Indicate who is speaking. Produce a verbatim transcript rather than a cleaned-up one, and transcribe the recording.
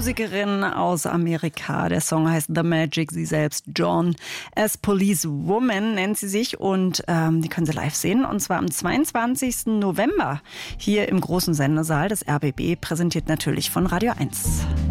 Speaker 1: Musikerin aus Amerika. Der Song heißt The Magic. Sie selbst, Joan as Police Woman, nennt sie sich. Und ähm, die können Sie live sehen. Und zwar am zweiundzwanzigsten November hier im großen Sendesaal des R B B, präsentiert natürlich von Radio eins.